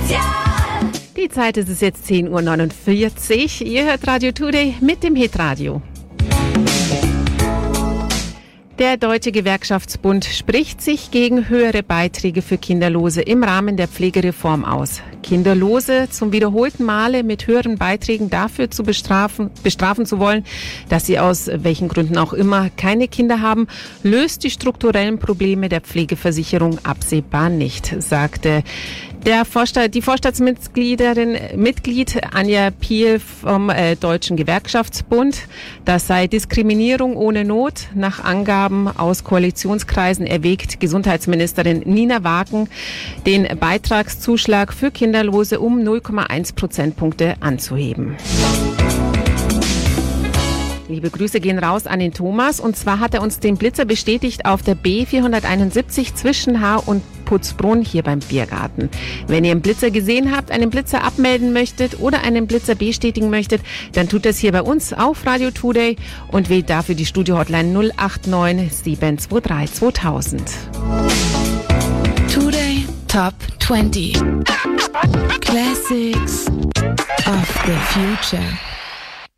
Die Zeit ist es jetzt 10:49 Uhr. Ihr hört Radio Today mit dem Hitradio. Der Deutsche Gewerkschaftsbund spricht sich gegen höhere Beiträge für Kinderlose im Rahmen der Pflegereform aus. Kinderlose zum wiederholten Male mit höheren Beiträgen dafür bestrafen zu wollen, dass sie aus welchen Gründen auch immer keine Kinder haben, löst die strukturellen Probleme der Pflegeversicherung absehbar nicht, sagte die Vorstandsmitglied Anja Piel vom Deutschen Gewerkschaftsbund. Das sei Diskriminierung ohne Not. Nach Angaben aus Koalitionskreisen erwägt Gesundheitsministerin Nina Wagen, den Beitragszuschlag für Kinderlose um 0,1 Prozentpunkte anzuheben. Liebe Grüße gehen raus an den Thomas. Und zwar hat er uns den Blitzer bestätigt auf der B471 zwischen Haar und Putzbrunn hier beim Biergarten. Wenn ihr einen Blitzer gesehen habt, einen Blitzer abmelden möchtet oder einen Blitzer bestätigen möchtet, dann tut das hier bei uns auf Radio Today und wählt dafür die Studio-Hotline 089 723 2000. Today Top 20 Classics of the Future.